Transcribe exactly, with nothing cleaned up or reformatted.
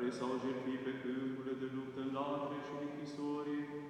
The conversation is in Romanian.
s-au jertfit pe câmpurile de luptă în latre și în închisori,